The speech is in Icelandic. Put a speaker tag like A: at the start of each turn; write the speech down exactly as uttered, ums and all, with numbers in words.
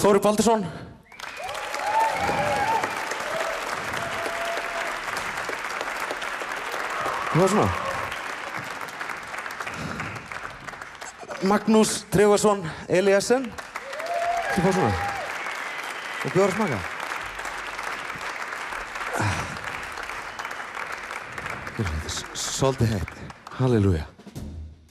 A: Þórir Baldursson. Það var svona. Magnús Tryggvason Eliassen. Það var svona. Og bjóður að smaka. Þetta er svolítið heitt. Halleluja.